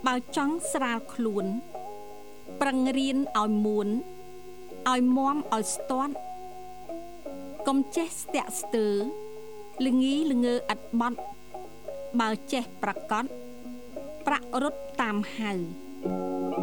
បើចង់ស្រាលខ្លួនប្រឹងរៀនឲ្យមួនឲ្យមាំឲ្យស្ទាត់កុំចេះស្ទាក់ស្ទើរល្ងីល្ងើឥតបត់បើចេះប្រកបប្រាក់រត់តាមហៅ